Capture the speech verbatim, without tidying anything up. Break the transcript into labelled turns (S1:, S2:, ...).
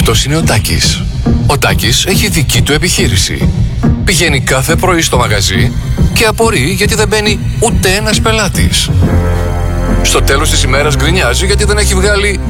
S1: Αυτός είναι ο Τάκης. Ο Τάκης έχει δική του επιχείρηση. Πηγαίνει κάθε πρωί στο μαγαζί και απορεί γιατί δεν μπαίνει ούτε ένας πελάτης. Στο τέλος της ημέρας γκρινιάζει γιατί δεν έχει βγάλει